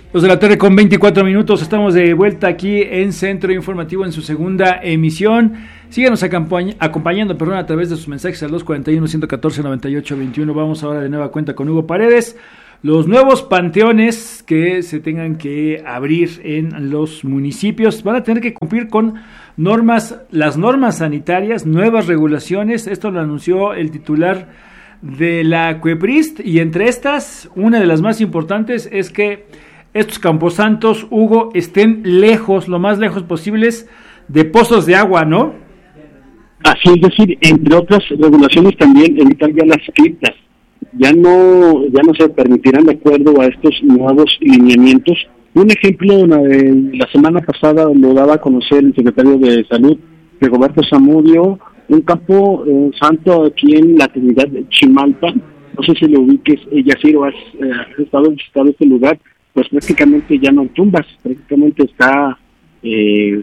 Dos de la tarde con 24 minutos, estamos de vuelta aquí en Centro Informativo en su segunda emisión. Síganos acompañando a través de sus mensajes al 241-114-9821. Vamos ahora de nueva cuenta con Hugo Paredes. Los nuevos panteones que se tengan que abrir en los municipios van a tener que cumplir con las normas sanitarias, nuevas regulaciones. Esto lo anunció el titular de la COEPRIST, y entre estas, una de las más importantes es que estos camposantos, Hugo, estén lejos, lo más lejos posibles de pozos de agua, ¿no? Así es decir, entre otras regulaciones también evitar ya las criptas. Ya no se permitirán de acuerdo a estos nuevos lineamientos. Un ejemplo, la semana pasada lo daba a conocer el secretario de Salud, Rigoberto Zamudio, un campo santo aquí en la comunidad de Chimalpa. No sé si lo ubiques, Yaciro, has estado visitando este lugar. Pues prácticamente ya no hay tumbas, prácticamente es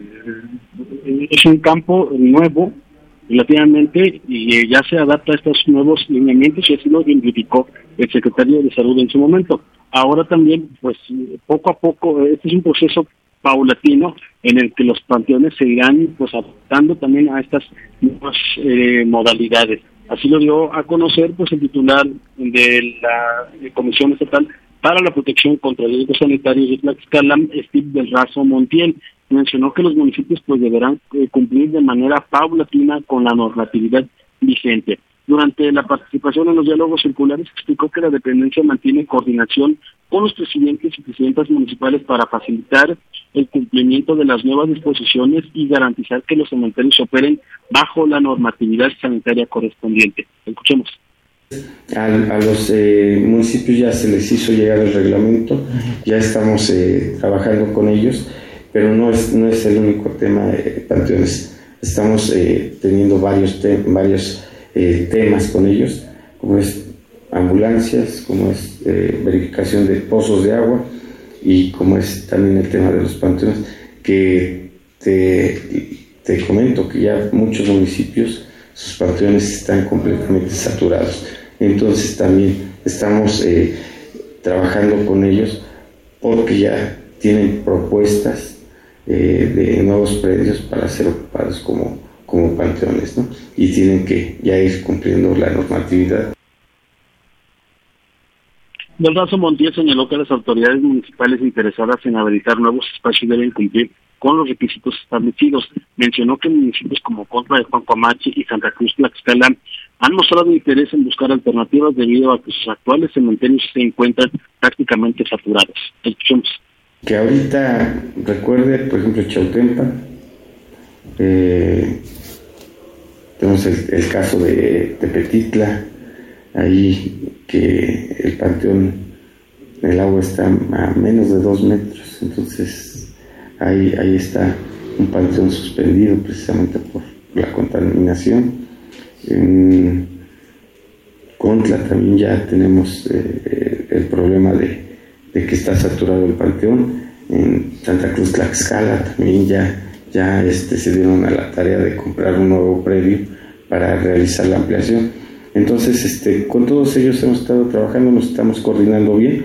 un campo nuevo relativamente, y ya se adapta a estos nuevos lineamientos, y así lo identificó el secretario de Salud en su momento. Ahora también, pues poco a poco, este es un proceso paulatino en el que los panteones se irán pues adaptando también a estas nuevas modalidades. Así lo dio a conocer pues el titular de la Comisión Estatal para la Protección contra Riesgos Sanitarios de Tlaxcala, Steve del Razo Montiel. Mencionó que los municipios pues deberán cumplir de manera paulatina con la normatividad vigente. Durante la participación en los diálogos circulares explicó que la dependencia mantiene coordinación con los presidentes y presidentas municipales para facilitar el cumplimiento de las nuevas disposiciones y garantizar que los cementerios operen bajo la normatividad sanitaria correspondiente. Escuchemos. A los municipios ya se les hizo llegar el reglamento, ya estamos trabajando con ellos, pero no es el único tema de panteones. Estamos teniendo varios temas con ellos, como es ambulancias, como es verificación de pozos de agua, y como es también el tema de los panteones, que te comento que ya muchos municipios, sus panteones están completamente saturados. Entonces también estamos trabajando con ellos porque ya tienen propuestas de nuevos predios para ser ocupados como panteones, ¿no? Y tienen que ya ir cumpliendo la normatividad. Del Razo Montiel señaló que las autoridades municipales interesadas en habilitar nuevos espacios deben cumplir con los requisitos establecidos. Mencionó que municipios como Contla de Juan Coamache y Santa Cruz Tlaxcala han mostrado interés en buscar alternativas debido a que sus actuales cementerios se encuentran prácticamente saturados. Escuchemos. Que ahorita recuerde, por ejemplo, Chautempan, tenemos el caso de Tepetitla, ahí que el panteón, el agua está a menos de 2 metros, entonces ahí está un panteón suspendido precisamente por la contaminación. En Contla también ya tenemos el problema de que está saturado el panteón. En Santa Cruz Tlaxcala también ya se dieron a la tarea de comprar un nuevo predio para realizar la ampliación. Entonces con todos ellos hemos estado trabajando, nos estamos coordinando bien.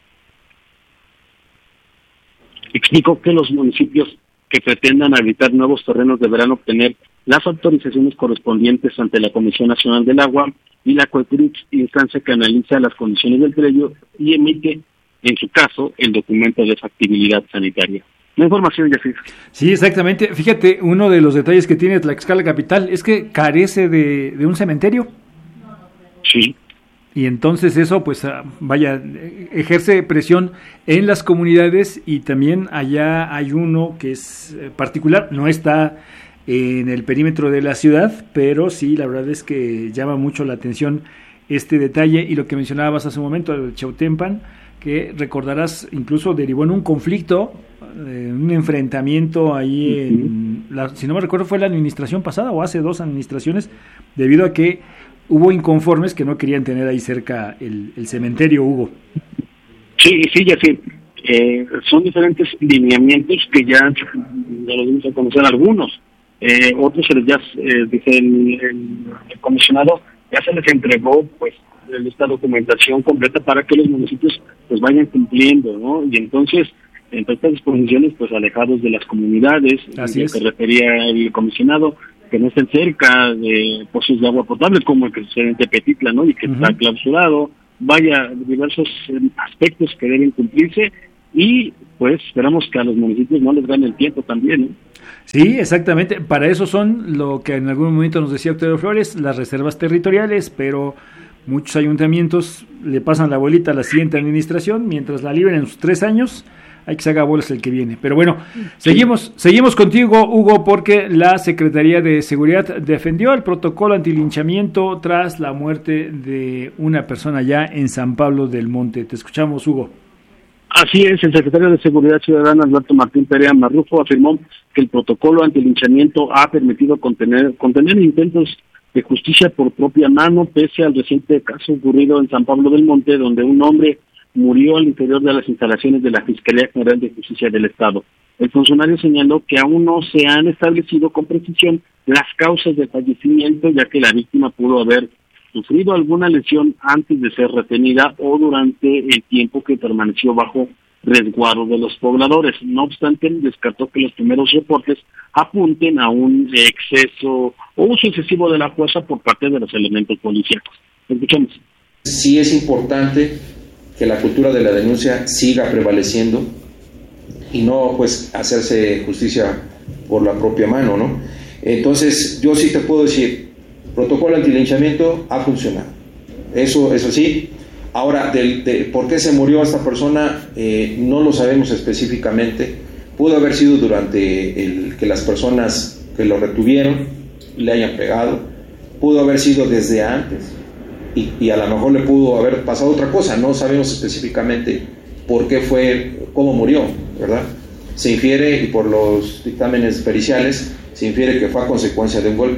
Explicó que los municipios que pretendan habilitar nuevos terrenos deberán obtener las autorizaciones correspondientes ante la Comisión Nacional del Agua y la COEPRIST, instancia que analiza las condiciones del predio y emite, en su caso, el documento de factibilidad sanitaria. La información, Yacir. Sí, exactamente. Fíjate, uno de los detalles que tiene Tlaxcala Capital es que carece de un cementerio. Sí. Y entonces eso, pues, ejerce presión en las comunidades, y también allá hay uno que es particular, no está en el perímetro de la ciudad, pero sí, la verdad es que llama mucho la atención este detalle. Y lo que mencionabas hace un momento, el Chautempan, que recordarás incluso derivó en un conflicto, un enfrentamiento ahí, si no me recuerdo fue la administración pasada o hace 2 administraciones, debido a que hubo inconformes que no querían tener ahí cerca el cementerio, Hugo. Sí, ya sí. Son diferentes lineamientos que ya lo dimos a conocer algunos. Otros ya dice el comisionado, ya se les entregó pues esta documentación completa para que los municipios pues vayan cumpliendo, ¿no? Y entonces, entre estas disposiciones, pues alejados de las comunidades, Así es. que refería el comisionado, que no estén cerca de pozos de agua potable, como el que sucede en Tepetitla, ¿no? Y que está clausurado, vaya, diversos aspectos que deben cumplirse, y pues esperamos que a los municipios no les gane el tiempo también, ¿no? Sí, exactamente. Para eso son lo que en algún momento nos decía Octavio Flores, las reservas territoriales, pero muchos ayuntamientos le pasan la bolita a la siguiente administración, mientras la libren en sus 3 años, hay que se haga bolas el que viene. Pero bueno, seguimos contigo, Hugo, porque la Secretaría de Seguridad defendió el protocolo antilinchamiento tras la muerte de una persona ya en San Pablo del Monte. Te escuchamos, Hugo. Así es, el secretario de Seguridad Ciudadana, Alberto Martín Perea Marrufo, afirmó que el protocolo antilinchamiento ha permitido contener intentos de justicia por propia mano, pese al reciente caso ocurrido en San Pablo del Monte, donde un hombre murió al interior de las instalaciones de la Fiscalía General de Justicia del Estado. El funcionario señaló que aún no se han establecido con precisión las causas del fallecimiento, ya que la víctima pudo haber sufrido alguna lesión antes de ser retenida o durante el tiempo que permaneció bajo resguardo de los pobladores. No obstante, descartó que los primeros reportes apunten a un exceso o uso excesivo de la fuerza por parte de los elementos policíacos. Escuchamos. Sí es importante que la cultura de la denuncia siga prevaleciendo y no pues hacerse justicia por la propia mano, ¿no? Entonces yo sí te puedo decir, protocolo antilinchamiento ha funcionado, eso sí. Ahora, de por qué se murió esta persona, no lo sabemos específicamente. Pudo haber sido durante que las personas que lo retuvieron le hayan pegado, pudo haber sido desde antes, y a lo mejor le pudo haber pasado otra cosa, no sabemos específicamente por qué fue, cómo murió, ¿verdad? Se infiere, y por los dictámenes periciales, se infiere que fue a consecuencia de un golpe.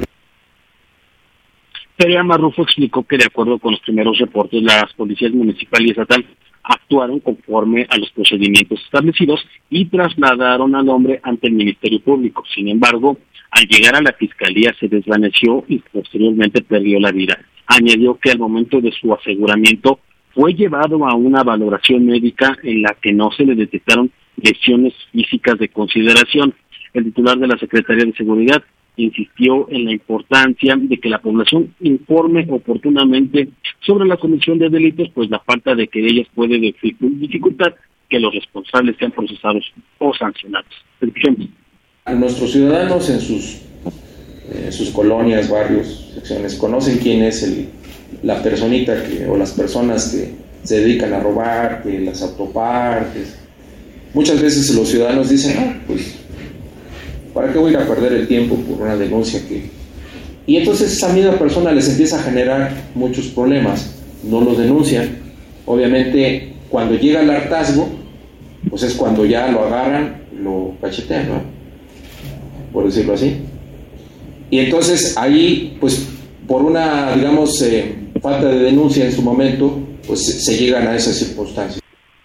Perea Marrufo explicó que de acuerdo con los primeros reportes, las policías municipal y estatal actuaron conforme a los procedimientos establecidos y trasladaron al hombre ante el Ministerio Público. Sin embargo, al llegar a la Fiscalía se desvaneció y posteriormente perdió la vida. Añadió que al momento de su aseguramiento fue llevado a una valoración médica en la que no se le detectaron lesiones físicas de consideración. El titular de la Secretaría de Seguridad insistió en la importancia de que la población informe oportunamente sobre la comisión de delitos, pues la falta de querellas puede dificultar que los responsables sean procesados o sancionados. Escuchemos. Nuestros ciudadanos en sus colonias, barrios, secciones, conocen quién es la personita o las personas que se dedican a robar, que las autopartes. Muchas veces los ciudadanos dicen, pues ¿para qué voy a ir a perder el tiempo por una denuncia que...? Y entonces esa misma persona les empieza a generar muchos problemas, no los denuncian. Obviamente, cuando llega el hartazgo, pues es cuando ya lo agarran, lo cachetean, ¿no? Por decirlo así. Y entonces ahí, pues por una, digamos, falta de denuncia en su momento, pues se llegan a esas circunstancias.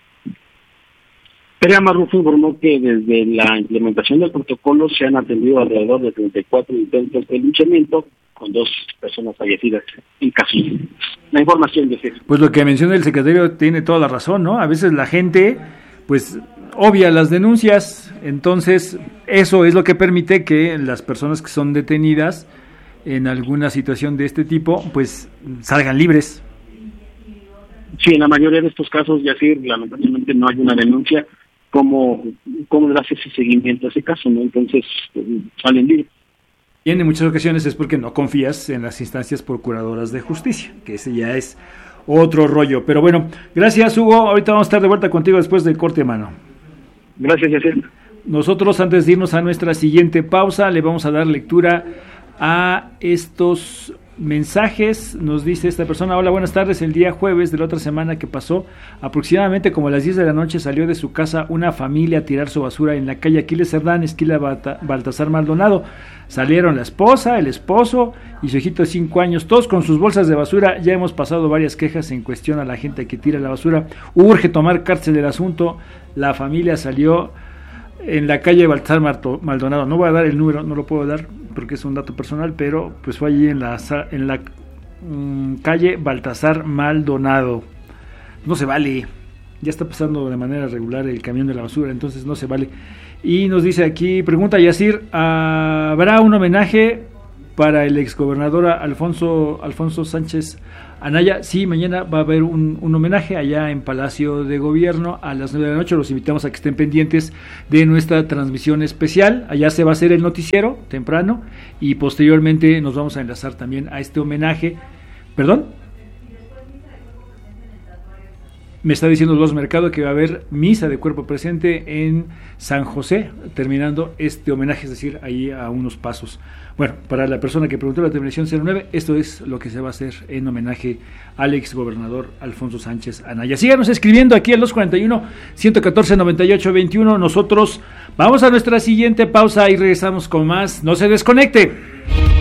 Perea Marrufo informó que desde la implementación del protocolo se han atendido alrededor de 34 intentos de linchamiento con 2 personas fallecidas en casos. La información de César. Pues lo que menciona el secretario tiene toda la razón, ¿no? A veces la gente, pues, obvia las denuncias, entonces eso es lo que permite que las personas que son detenidas en alguna situación de este tipo, pues, salgan libres. Sí, en la mayoría de estos casos, Yacir, lamentablemente no hay una denuncia. ¿Cómo le das ese seguimiento a ese caso, no? Entonces, salen libres. Y en muchas ocasiones es porque no confías en las instancias procuradoras de justicia, que ese ya es otro rollo. Pero bueno, gracias, Hugo. Ahorita vamos a estar de vuelta contigo después del corte, mano. Gracias, Yacir. Nosotros, antes de irnos a nuestra siguiente pausa, le vamos a dar lectura a estos mensajes. Nos dice esta persona: hola, buenas tardes. El día jueves de la otra semana que pasó, aproximadamente como a las 10 de la noche, salió de su casa una familia a tirar su basura en la calle Aquiles Cerdán, esquina Baltasar Maldonado. Salieron la esposa, el esposo y su hijito de 5 años, todos con sus bolsas de basura. Ya hemos pasado varias quejas en cuestión a la gente que tira la basura. Urge tomar cárcel del asunto. La familia salió en la calle Baltasar Maldonado. No voy a dar el número, no lo puedo dar porque es un dato personal, pero pues fue allí en la calle Baltasar Maldonado. No se vale. Ya está pasando de manera regular el camión de la basura, entonces no se vale. Y nos dice aquí, pregunta Yacir, ¿habrá un homenaje para el exgobernador Alfonso Sánchez Anaya? Sí, mañana va a haber un homenaje allá en Palacio de Gobierno a las 9 de la noche. Los invitamos a que estén pendientes de nuestra transmisión especial. Allá se va a hacer el noticiero temprano y posteriormente nos vamos a enlazar también a este homenaje. ¿Perdón? Me está diciendo Los Mercado que va a haber misa de cuerpo presente en San José, terminando este homenaje, es decir, ahí a unos pasos. Bueno, para la persona que preguntó la terminación 09, esto es lo que se va a hacer en homenaje al exgobernador Alfonso Sánchez Anaya. Síganos escribiendo aquí al 241-114-9821. Nosotros vamos a nuestra siguiente pausa y regresamos con más. No se desconecte.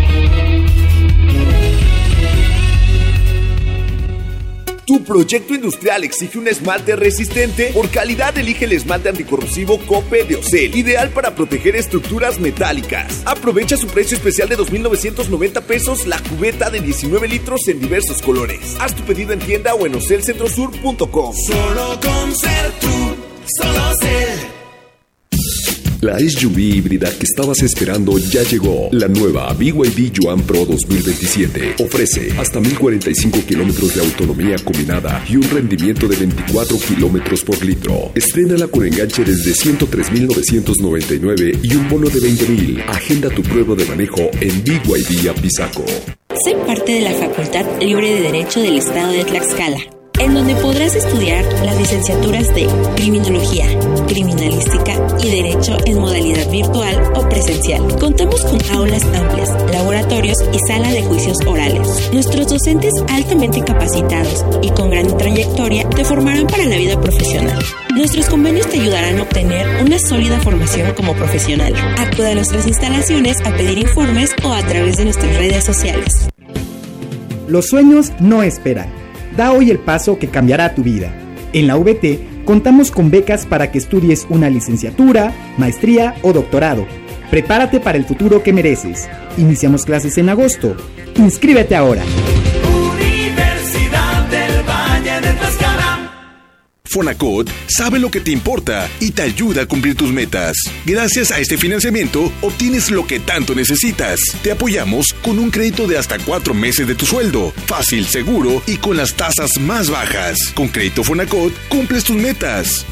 Tu proyecto industrial exige un esmalte resistente. Por calidad, elige el esmalte anticorrosivo Cope de Ocel, ideal para proteger estructuras metálicas. Aprovecha su precio especial de 2,990 pesos la cubeta de 19 litros en diversos colores. Haz tu pedido en tienda o en ocelcentrosur.com. Solo con ser tú, solo ser. La SUV híbrida que estabas esperando ya llegó. La nueva BYD Yuan Pro 2027 ofrece hasta 1,045 kilómetros de autonomía combinada y un rendimiento de 24 kilómetros por litro. Estrénala con enganche desde 103,999 y un bono de 20,000. Agenda tu prueba de manejo en BYD Apizaco. Soy parte de la Facultad Libre de Derecho del Estado de Tlaxcala, en donde podrás estudiar las licenciaturas de Criminología, Criminalística y Derecho en modalidad virtual o presencial. Contamos con aulas amplias, laboratorios y sala de juicios orales. Nuestros docentes altamente capacitados y con gran trayectoria te formarán para la vida profesional. Nuestros convenios te ayudarán a obtener una sólida formación como profesional. Acude a nuestras instalaciones a pedir informes o a través de nuestras redes sociales. Los sueños no esperan. Da hoy el paso que cambiará tu vida. En la VT contamos con becas para que estudies una licenciatura, maestría o doctorado. Prepárate para el futuro que mereces. Iniciamos clases en agosto. Inscríbete ahora. Universidad del Valle de Tlaxcala. Fonacot sabe lo que te importa y te ayuda a cumplir tus metas. Gracias a este financiamiento, obtienes lo que tanto necesitas. Te apoyamos con un crédito de hasta 4 meses de tu sueldo. Fácil, seguro y con las tasas más bajas. Con Crédito Fonacot, cumples tus metas.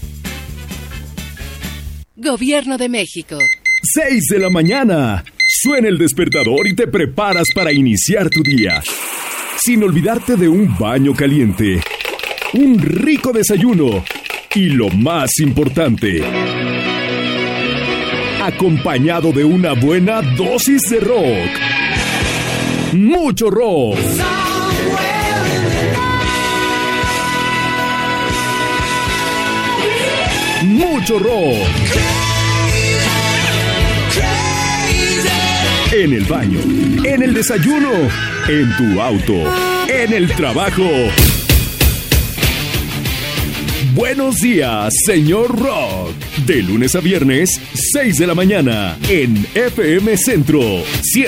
Gobierno de México. 6 de la mañana. Suena el despertador y te preparas para iniciar tu día. Sin olvidarte de un baño caliente, un rico desayuno y lo más importante, acompañado de una buena dosis de rock. Mucho rock. Mucho rock. En el baño, en el desayuno, en tu auto, en el trabajo. Buenos días, señor Rock. De lunes a viernes, 6 de la mañana, en FM Centro 100.